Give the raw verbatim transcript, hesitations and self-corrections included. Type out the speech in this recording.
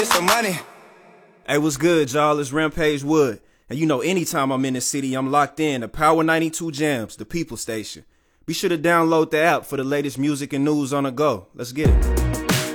get some money. Hey, what's good, y'all? It's Rampage Wood. And you know, anytime I'm in the city, I'm locked in to Power ninety-two Jams, the People Station. Be sure to download the app for the latest music and news on the go. Let's get it.